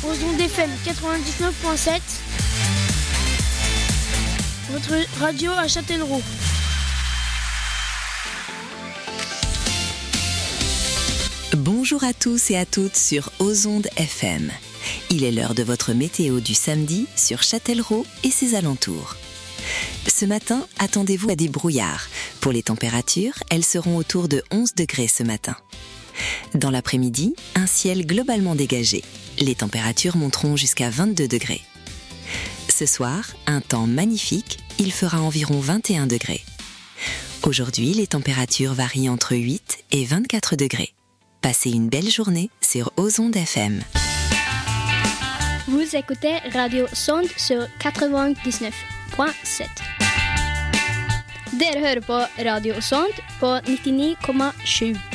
aux ondes FM 99.7, votre radio à Châtellerault. Bonjour à tous et à toutes sur Aux ondes FM. Il est l'heure de votre météo du samedi sur Châtellerault et ses alentours. Ce matin, attendez-vous à des brouillards. Pour les températures, elles seront autour de 11 degrés ce matin. Dans l'après-midi, un ciel globalement dégagé. Les températures monteront jusqu'à 22 degrés. Ce soir, un temps magnifique, il fera environ 21 degrés. Aujourd'hui, les températures varient entre 8 et 24 degrés. Passez une belle journée sur Aux ondes FM. Vous écoutez Radio Sond sur 99.7. Dere hører på Radio Sond på 99,7.